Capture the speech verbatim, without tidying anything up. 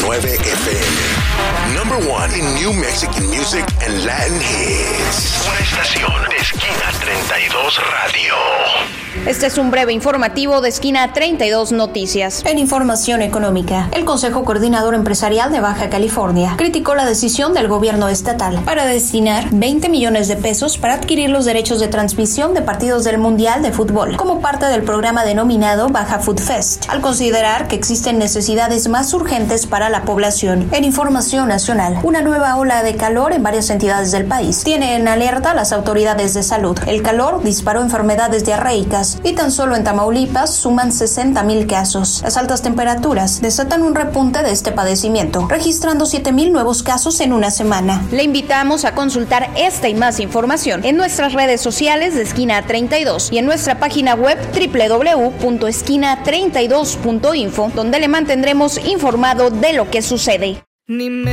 nueve F M. Number one in New Mexican music and Latin hits. Una estación de Esquina treinta y dos Radio. Este es un breve informativo de Esquina treinta y dos Noticias. En información económica, el Consejo Coordinador Empresarial de Baja California criticó la decisión del gobierno estatal para destinar veinte millones de pesos para adquirir los derechos de transmisión de partidos del Mundial de Fútbol como parte del programa denominado Baja Food Fest, al considerar que existen necesidades más urgentes para la población. En información nacional, una nueva ola de calor en varias entidades del país tiene en alerta a las autoridades de salud. El calor disparó enfermedades diarreicas y tan solo en Tamaulipas suman sesenta mil casos. Las altas temperaturas desatan un repunte de este padecimiento, registrando siete mil nuevos casos en una semana. Le invitamos a consultar esta y más información en nuestras redes sociales de Esquina treinta y dos y en nuestra página web doble u doble u doble u punto esquina treinta y dos punto info, donde le mantendremos informado de lo que sucede. Ni me